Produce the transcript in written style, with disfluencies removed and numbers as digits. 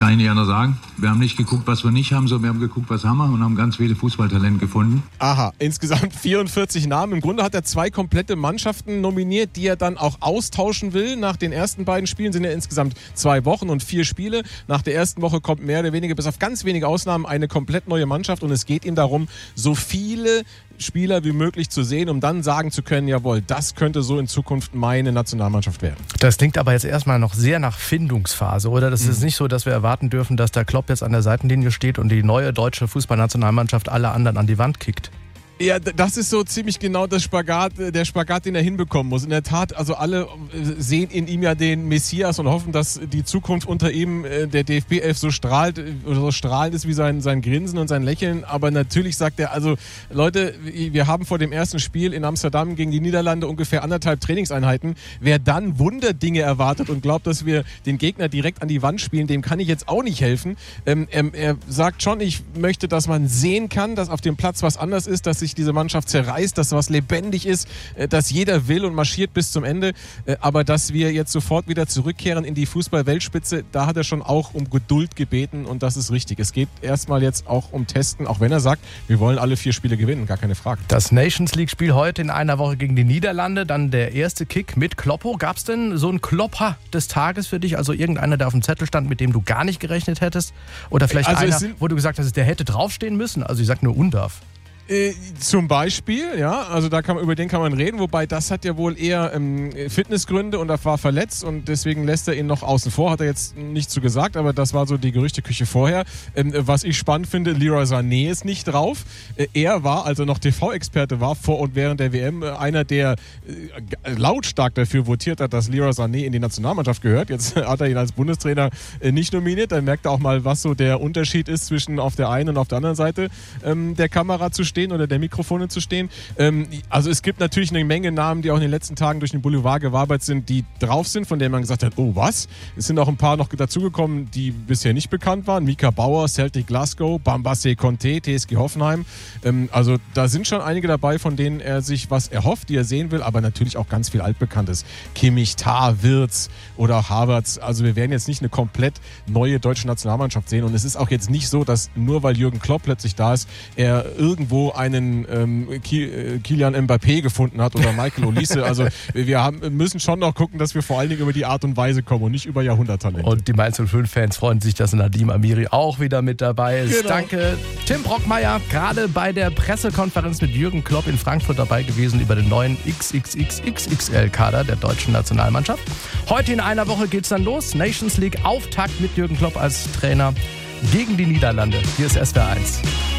Kann ich nicht anders sagen. Wir haben nicht geguckt, was wir nicht haben, sondern wir haben geguckt, was haben wir und haben ganz viele Fußballtalente gefunden. Aha, insgesamt 44 Namen. Im Grunde hat er 2 komplette Mannschaften nominiert, die er dann auch austauschen will. Nach den ersten beiden Spielen sind ja insgesamt 2 Wochen und 4 Spiele. Nach der ersten Woche kommt mehr oder weniger, bis auf ganz wenige Ausnahmen, eine komplett neue Mannschaft. Und es geht ihm darum, so viele Spieler wie möglich zu sehen, um dann sagen zu können, jawohl, das könnte so in Zukunft meine Nationalmannschaft werden. Das klingt aber jetzt erstmal noch sehr nach Findungsphase, oder? Das ist nicht so, dass wir erwarten dürfen, dass der Klopp jetzt an der Seitenlinie steht und die neue deutsche Fußballnationalmannschaft alle anderen an die Wand kickt. Ja, das ist so ziemlich genau der Spagat, den er hinbekommen muss. In der Tat, also alle sehen in ihm ja den Messias und hoffen, dass die Zukunft unter ihm, der DFB-Elf, so strahlt oder so strahlend ist wie sein Grinsen und sein Lächeln. Aber natürlich sagt er, also Leute, wir haben vor dem ersten Spiel in Amsterdam gegen die Niederlande ungefähr 1,5 Trainingseinheiten. Wer dann Wunderdinge erwartet und glaubt, dass wir den Gegner direkt an die Wand spielen, dem kann ich jetzt auch nicht helfen. Er sagt schon, ich möchte, dass man sehen kann, dass auf dem Platz was anders ist, dass sich diese Mannschaft zerreißt, dass was lebendig ist, dass jeder will und marschiert bis zum Ende, aber dass wir jetzt sofort wieder zurückkehren in die Fußball-Weltspitze, da hat er schon auch um Geduld gebeten und das ist richtig. Es geht erstmal jetzt auch um Testen, auch wenn er sagt, wir wollen alle 4 Spiele gewinnen, gar keine Frage. Das Nations League-Spiel heute in einer Woche gegen die Niederlande, dann der erste Kick mit Kloppo. Gab es denn so einen Klopper des Tages für dich, also irgendeiner, der auf dem Zettel stand, mit dem du gar nicht gerechnet hättest? Oder vielleicht einer, wo du gesagt hast, der hätte draufstehen müssen? Also ich sag nur undarf. Zum Beispiel, ja, also über den kann man reden, wobei das hat ja wohl eher Fitnessgründe und er war verletzt und deswegen lässt er ihn noch außen vor, hat er jetzt nicht so gesagt, aber das war so die Gerüchteküche vorher. Was ich spannend finde, Leroy Sané ist nicht drauf. Er war, als er noch TV-Experte war, vor und während der WM, einer, der lautstark dafür votiert hat, dass Leroy Sané in die Nationalmannschaft gehört. Jetzt hat er ihn als Bundestrainer nicht nominiert, dann merkt er auch mal, was so der Unterschied ist zwischen auf der einen und auf der anderen Seite der Kamera zu stehen oder der Mikrofone zu stehen. Also es gibt natürlich eine Menge Namen, die auch in den letzten Tagen durch den Boulevard gewabert sind, die drauf sind, von denen man gesagt hat, oh was? Es sind auch ein paar noch dazugekommen, die bisher nicht bekannt waren. Mika Bauer, Celtic Glasgow, Bambassé Conté, TSG Hoffenheim. Also da sind schon einige dabei, von denen er sich was erhofft, die er sehen will, aber natürlich auch ganz viel Altbekanntes. Kimmich, Tah, Wirtz oder auch Havertz. Also wir werden jetzt nicht eine komplett neue deutsche Nationalmannschaft sehen und es ist auch jetzt nicht so, dass nur weil Jürgen Klopp plötzlich da ist, er irgendwo einen Kylian Mbappé gefunden hat oder Michael Olise. Also wir müssen schon noch gucken, dass wir vor allen Dingen über die Art und Weise kommen und nicht über Jahrhunderttalente. Und die Mainz 05-Fans freuen sich, dass Nadim Amiri auch wieder mit dabei ist. Genau. Danke. Tim Brockmeier, gerade bei der Pressekonferenz mit Jürgen Klopp in Frankfurt dabei gewesen über den neuen XXXXXL-Kader der deutschen Nationalmannschaft. Heute in einer Woche geht's dann los. Nations League Auftakt mit Jürgen Klopp als Trainer gegen die Niederlande. Hier ist SWR 1.